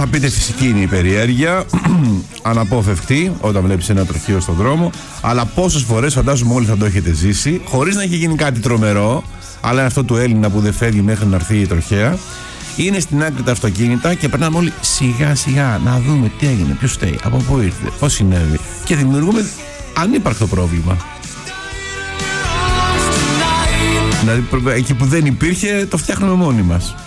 Θα πείτε φυσική είναι η περιέργεια, αναπόφευκτη όταν βλέπεις ένα τροχείο στον δρόμο, αλλά πόσες φορές φαντάζομαι όλοι θα το έχετε ζήσει, χωρίς να έχει γίνει κάτι τρομερό, αλλά είναι αυτό του Έλληνα που δεν φεύγει μέχρι να έρθει η τροχέα. Είναι στην άκρη τα αυτοκίνητα και περνάμε όλοι σιγά σιγά να δούμε τι έγινε, ποιος φταίει, από πού ήρθε, πώς συνέβη, και δημιουργούμε ανύπαρκτο πρόβλημα. Δηλαδή εκεί που δεν υπήρχε το φτιάχνουμε μόνοι μας.